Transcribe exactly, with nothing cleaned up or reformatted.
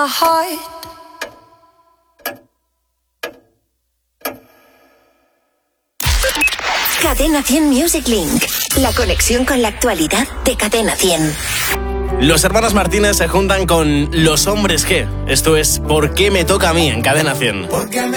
my heart. Cadena cien Music Link. La conexión con la actualidad de Cadena cien. Los hermanos Martínez se juntan con Los Hombres G. Esto es ¿Por qué me toca a mí? En Cadena cien.